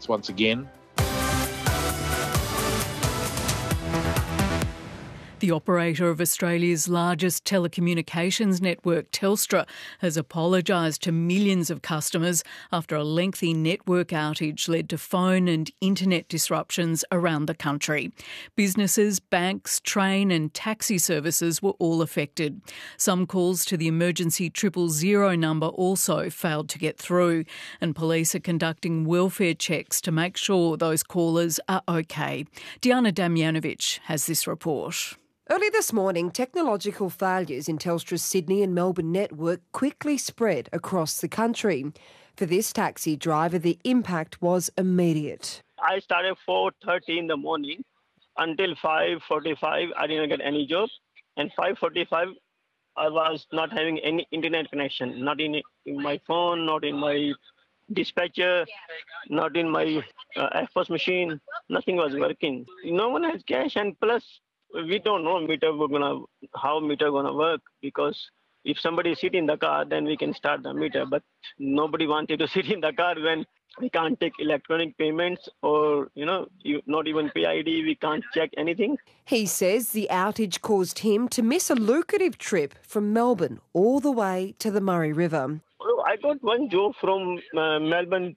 once again. The operator of Australia's largest telecommunications network, Telstra, has apologised to millions of customers after a lengthy network outage led to phone and internet disruptions around the country. Businesses, banks, train and taxi services were all affected. Some calls to the emergency 000 number also failed to get through, and police are conducting welfare checks to make sure those callers are okay. Diana Damjanovic has this report. Early this morning, technological failures in Telstra's Sydney and Melbourne network quickly spread across the country. For this taxi driver, the impact was immediate. I started 4:30 in the morning until 5:45. I didn't get any job, and 5:45 I was not having any internet connection, not in my phone, not in my dispatcher, not in my FPOS machine. Nothing was working. No one has cash, and plus we don't know how meter gonna work, because if somebody sit in the car, then we can start the meter. But nobody wanted to sit in the car when we can't take electronic payments or, not even PID. We can't check anything. He says the outage caused him to miss a lucrative trip from Melbourne all the way to the Murray River. I got one job from Melbourne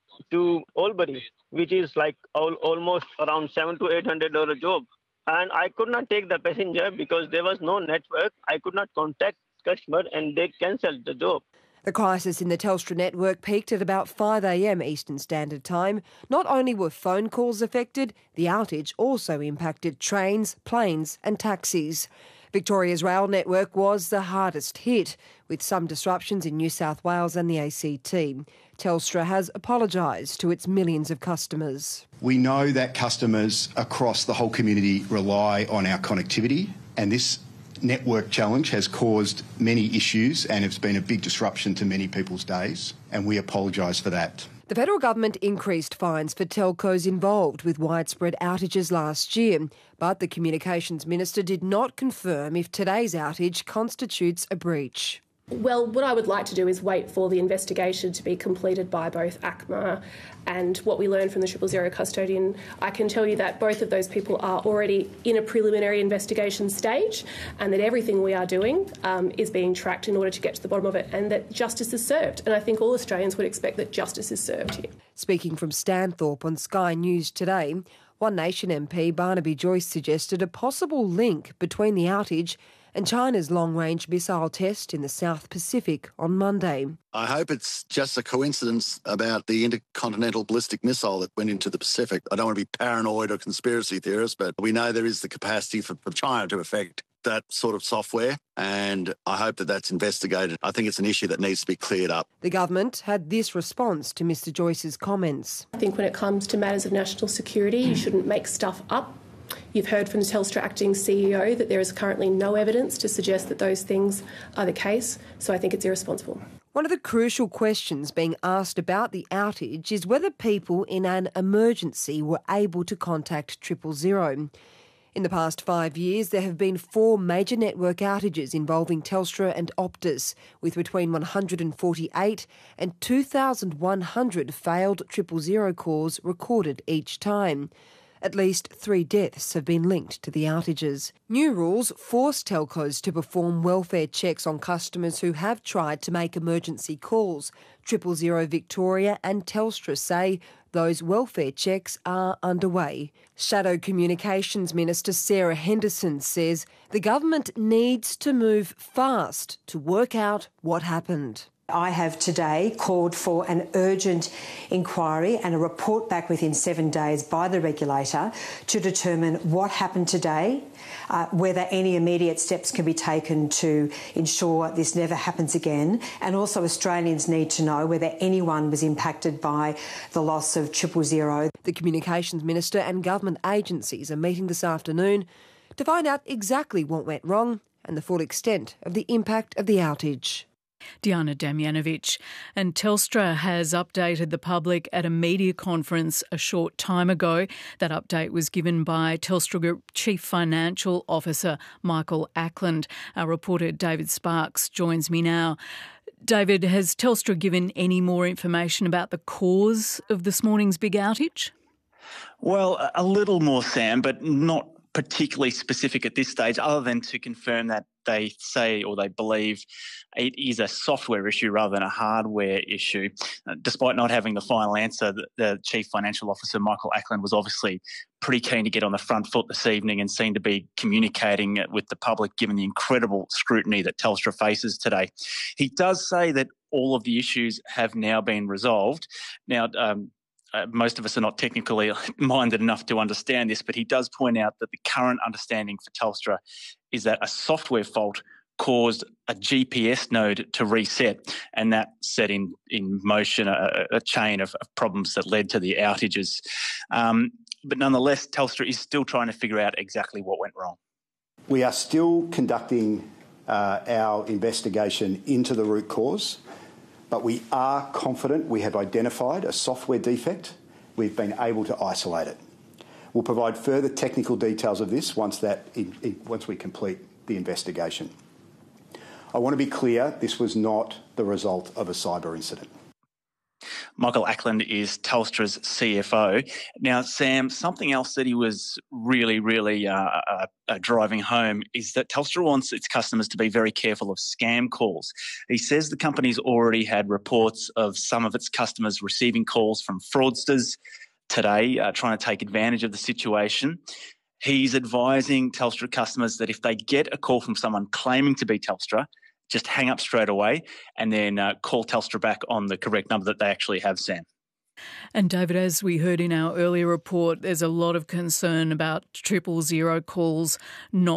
to Albury, which is like almost around $700 to $800 job. And I could not take the passenger because there was no network. I could not contact customer and they cancelled the job. The crisis in the Telstra network peaked at about 5 a.m. Eastern Standard Time. Not only were phone calls affected, the outage also impacted trains, planes and taxis. Victoria's rail network was the hardest hit, with some disruptions in New South Wales and the ACT. Telstra has apologised to its millions of customers. We know that customers across the whole community rely on our connectivity, and this network challenge has caused many issues and it's been a big disruption to many people's days, and we apologise for that. The federal government increased fines for telcos involved with widespread outages last year, but the Communications Minister did not confirm if today's outage constitutes a breach. Well, what I would like to do is wait for the investigation to be completed by both ACMA and what we learned from the 000 custodian. I can tell you that both of those people are already in a preliminary investigation stage, and that everything we are doing is being tracked in order to get to the bottom of it, and that justice is served. And I think all Australians would expect that justice is served here. Speaking from Stanthorpe on Sky News today, One Nation MP Barnaby Joyce suggested a possible link between the outage and China's long-range missile test in the South Pacific on Monday. I hope it's just a coincidence about the intercontinental ballistic missile that went into the Pacific. I don't want to be paranoid or conspiracy theorist, but we know there is the capacity for China to affect that sort of software, and I hope that that's investigated. I think it's an issue that needs to be cleared up. The government had this response to Mr Joyce's comments. I think when it comes to matters of national security, you shouldn't make stuff up. You've heard from the Telstra acting CEO that there is currently no evidence to suggest that those things are the case, so I think it's irresponsible. One of the crucial questions being asked about the outage is whether people in an emergency were able to contact 000. In the past 5 years, there have been 4 major network outages involving Telstra and Optus, with between 148 and 2,100 failed 000 calls recorded each time. At least 3 deaths have been linked to the outages. New rules force telcos to perform welfare checks on customers who have tried to make emergency calls. 000 Victoria and Telstra say those welfare checks are underway. Shadow Communications Minister Sarah Henderson says the government needs to move fast to work out what happened. I have today called for an urgent inquiry and a report back within 7 days by the regulator to determine what happened today, whether any immediate steps can be taken to ensure this never happens again, and also Australians need to know whether anyone was impacted by the loss of 000. The Communications Minister and government agencies are meeting this afternoon to find out exactly what went wrong and the full extent of the impact of the outage. Diana Damjanovic. And Telstra has updated the public at a media conference a short time ago. That update was given by Telstra Group Chief Financial Officer Michael Ackland. Our reporter David Sparks joins me now. David, has Telstra given any more information about the cause of this morning's big outage? Well, a little more, Sam, but not particularly specific at this stage, other than to confirm that they say or they believe it is a software issue rather than a hardware issue. Despite not having the final answer, the Chief Financial Officer, Michael Ackland, was obviously pretty keen to get on the front foot this evening and seemed to be communicating with the public given the incredible scrutiny that Telstra faces today. He does say that all of the issues have now been resolved. Now, most of us are not technically minded enough to understand this, but he does point out that the current understanding for Telstra is that a software fault caused a GPS node to reset, and that set in motion a chain of problems that led to the outages. But nonetheless, Telstra is still trying to figure out exactly what went wrong. We are still conducting our investigation into the root cause, but we are confident we have identified a software defect. We've been able to isolate it. We'll provide further technical details of this once we complete the investigation. I want to be clear, this was not the result of a cyber incident. Michael Ackland is Telstra's CFO. Now, Sam, something else that he was really driving home is that Telstra wants its customers to be very careful of scam calls. He says the company's already had reports of some of its customers receiving calls from fraudsters today, trying to take advantage of the situation. He's advising Telstra customers that if they get a call from someone claiming to be Telstra, just hang up straight away and then call Telstra back on the correct number that they actually have, Sam. And David, as we heard in our earlier report, there's a lot of concern about 000 calls not